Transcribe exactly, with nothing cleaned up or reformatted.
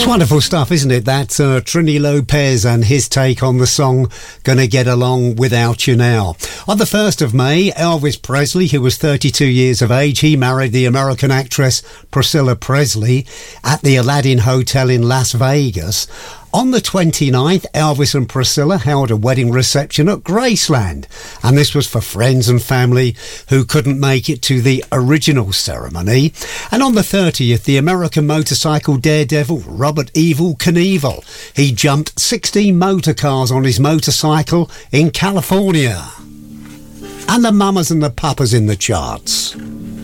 Wonderful stuff, isn't it? That's uh, Trini Lopez and his take on the song Gonna Get Along Without You Now. On the first of May, Elvis Presley, who was thirty-two years of age, he married the American actress Priscilla Presley at the Aladdin Hotel in Las Vegas. On the twenty-ninth, Elvis and Priscilla held a wedding reception at Graceland, and this was for friends and family who couldn't make it to the original ceremony. And on the thirtieth, the American motorcycle daredevil Robert Evel Knievel, he jumped sixteen motor cars on his motorcycle in California. And the mamas and the papas in the charts.